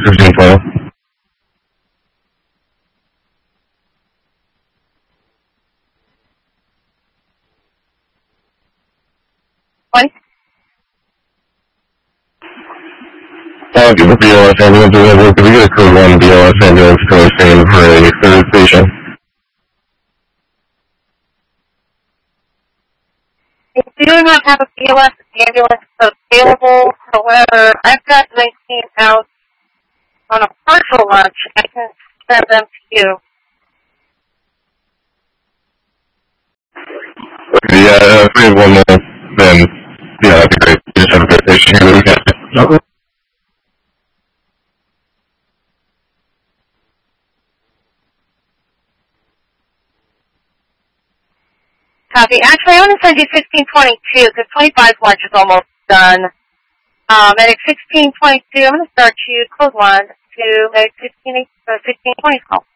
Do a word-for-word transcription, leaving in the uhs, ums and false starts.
fifteen twelve. What? I'll give the B L S ambulance available. Could we get a code one B L S ambulance to the scene for a third patient? I do not have a B L S ambulance available. However, I've got nineteen out on a partial lunch. I can send them to you. Okay, yeah, uh, if we have one more, then, yeah, that'd be great. We just have a good patient here that we can. Okay. Copy. Actually, I'm going to send you sixteen twenty-two because twenty-five lunch is almost done. Um, and at sixteen twenty-two, I'm going to start you code one to make sixteen twenty call.